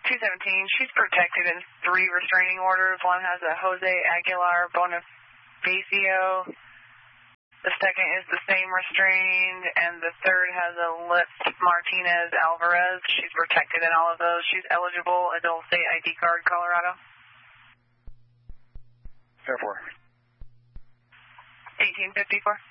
217, she's protected in 3 restraining orders. One has a Jose Aguilar Bonifacio. The second is the same restrained, and the third has a Lips Martinez Alvarez. She's protected in all of those. She's eligible, adult state ID card, Colorado. Fair 4. 1854.